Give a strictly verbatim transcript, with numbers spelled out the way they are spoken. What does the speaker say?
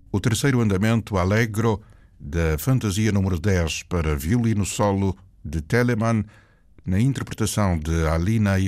o terceiro andamento Allegro da Fantasia número dez para violino solo de Telemann, na interpretação de Alina